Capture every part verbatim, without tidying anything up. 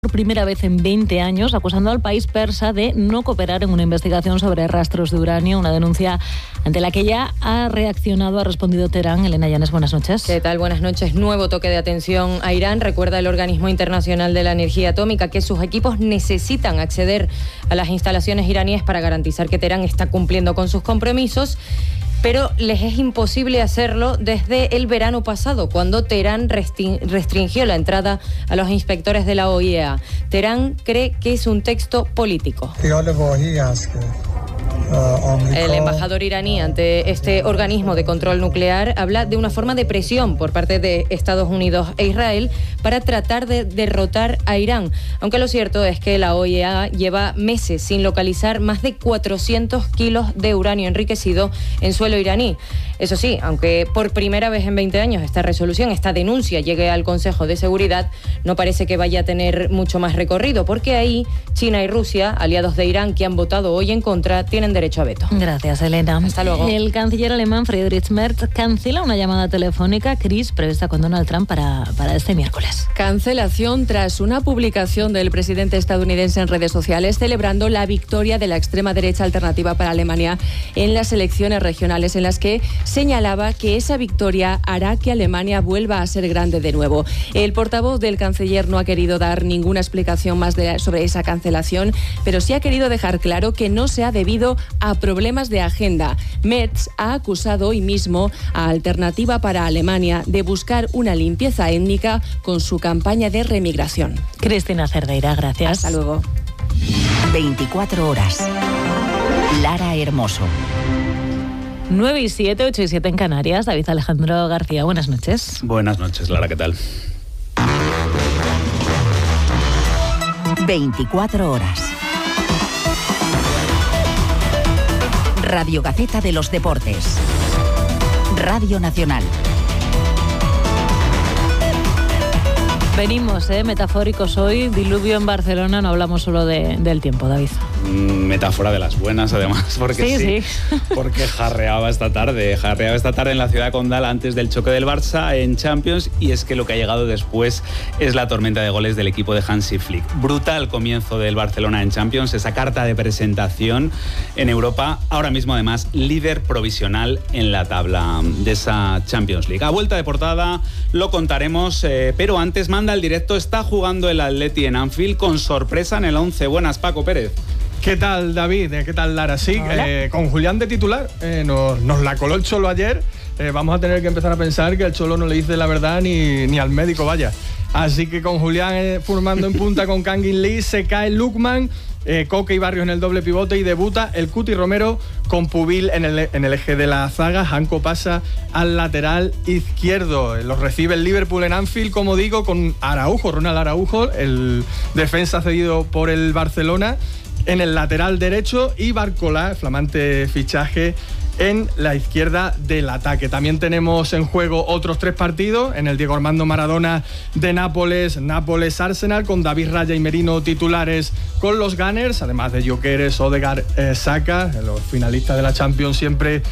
por primera vez en veinte años, acusando al país persa de no cooperar en una investigación sobre rastros de uranio, una denuncia ante la que ya ha reaccionado, ha respondido Teherán. Elena Llanes, buenas noches. ¿Qué tal? Buenas noches. Nuevo toque de atención a Irán. Recuerda el Organismo Internacional de la Energía Atómica que sus equipos necesitan acceder a las instalaciones iraníes para garantizar que Teherán está cumpliendo con sus compromisos, pero les es imposible hacerlo desde el verano pasado, cuando Teherán restringió la entrada a los inspectores de la O I E A. Teherán cree que es un texto político. El embajador iraní ante este organismo de control nuclear habla de una forma de presión por parte de Estados Unidos e Israel para tratar de derrotar a Irán, aunque lo cierto es que la O I E A lleva meses sin localizar más de cuatrocientos kilos de uranio enriquecido en suelo iraní. Eso sí, aunque por primera vez en veinte años esta resolución, esta denuncia llegue al Consejo de Seguridad, no parece que vaya a tener mucho más recorrido, porque ahí China y Rusia, aliados de Irán que han votado hoy en contra, tienen derecho a veto. Gracias, Elena. Hasta luego. El canciller alemán Friedrich Merz cancela una llamada telefónica, Chris, prevista con Donald Trump para, para este miércoles. Cancelación tras una publicación del presidente estadounidense en redes sociales celebrando la victoria de la extrema derecha alternativa para Alemania en las elecciones regionales, en las que señalaba que esa victoria hará que Alemania vuelva a ser grande de nuevo. El portavoz del canciller no ha querido dar ninguna explicación más de, sobre esa cancelación, pero sí ha querido dejar claro que no se ha debido a problemas de agenda. Merz ha acusado hoy mismo a Alternativa para Alemania de buscar una limpieza étnica con su campaña de remigración. Cristina Cerdeira, gracias. Hasta luego. veinticuatro horas. Lara Hermoso. nueve y siete, ocho y siete en Canarias. David Alejandro García, buenas noches. Buenas noches, Lara, ¿qué tal? veinticuatro horas. Radio Gaceta de los Deportes. Radio Nacional. Venimos, eh, metafóricos hoy, diluvio en Barcelona, no hablamos solo de, del tiempo, David. Metáfora de las buenas, además, porque sí, sí, sí. porque jarreaba esta tarde, jarreaba esta tarde en la ciudad condal antes del choque del Barça en Champions, y es que lo que ha llegado después es la tormenta de goles del equipo de Hansi Flick. Brutal comienzo del Barcelona en Champions, esa carta de presentación en Europa, ahora mismo además líder provisional en la tabla de esa Champions League. A vuelta de portada lo contaremos, eh, pero antes manda al directo, está jugando el Atleti en Anfield con sorpresa en el once. Buenas, Paco Pérez. ¿Qué tal, David? ¿Qué tal, Lara? Sí, eh, con Julián de titular. Eh, nos, nos la coló el Cholo ayer. Eh, vamos a tener que empezar a pensar que el Cholo no le dice la verdad ni, ni al médico, vaya. Así que con Julián eh, formando en punta con Kangin Lee, se cae Lukman, eh, Coque y Barrios en el doble pivote y debuta el Cuti Romero con Pubil en el, en el eje de la zaga. Janko pasa al lateral izquierdo. Los recibe el Liverpool en Anfield, como digo, con Araujo, Ronald Araujo, el defensa cedido por el Barcelona, en el lateral derecho, y Barcola, flamante fichaje, en la izquierda del ataque. También tenemos en juego otros tres partidos en el Diego Armando Maradona de Nápoles, Nápoles-Arsenal, con David Raya y Merino titulares con los Gunners, además de Gyökeres, Odegaard, eh, Saka, los finalistas de la Champions siempre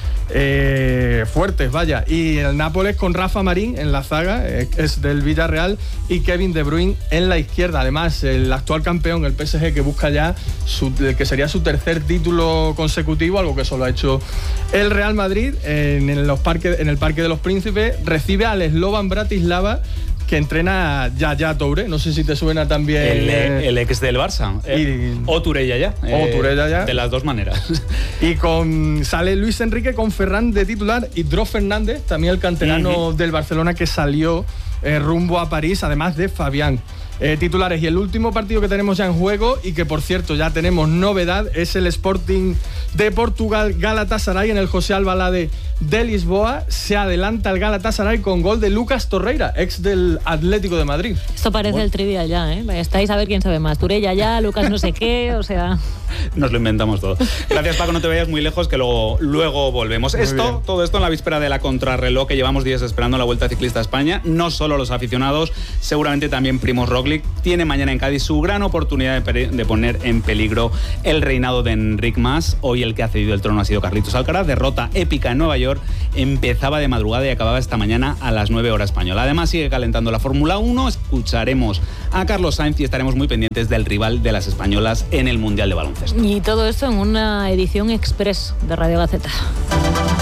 eh, fuertes, vaya. Y el Nápoles con Rafa Marín en la zaga, eh, es del Villarreal, y Kevin De Bruyne en la izquierda. Además, el actual campeón, el P S G, que busca ya su, el que sería su tercer título consecutivo, algo que solo ha hecho el Real Madrid, en, en, los parques, en el Parque de los Príncipes, recibe al Slovan Bratislava, que entrena Yaya Touré. No sé si te suena también. El, eh, el ex del Barça. Eh, y, o Touré Yaya. O eh, Touré Yaya. De las dos maneras. Y con sale Luis Enrique con Ferran de titular y Dro Fernández, también el canterano uh-huh. del Barcelona, que salió eh, rumbo a París, además de Fabián. Eh, titulares. Y el último partido que tenemos ya en juego, y que por cierto ya tenemos novedad, es el Sporting de Portugal Galatasaray en el José Albalade de Lisboa. Se adelanta el Galatasaray con gol de Lucas Torreira, ex del Atlético de Madrid. Esto parece bueno. el trivial ya, ¿eh? Estáis a ver quién sabe más. Turella ya, Lucas no sé qué, o sea... Nos lo inventamos todo. Gracias, Paco, no te vayas muy lejos, que luego, luego volvemos. Muy esto, bien. Todo esto en la víspera de la contrarreloj, que llevamos días esperando la Vuelta Ciclista a España. No solo los aficionados, seguramente también Primož Roglič tiene mañana en Cádiz su gran oportunidad de, de poner en peligro el reinado de Enric Mas. Hoy el que ha cedido el trono ha sido Carlitos Alcaraz. Derrota épica en Nueva York anterior empezaba de madrugada y acababa esta mañana a las nueve horas española. Además sigue calentando la Fórmula uno, escucharemos a Carlos Sainz y estaremos muy pendientes del rival de las españolas en el Mundial de Baloncesto. Y todo esto en una edición express de Radio Gaceta.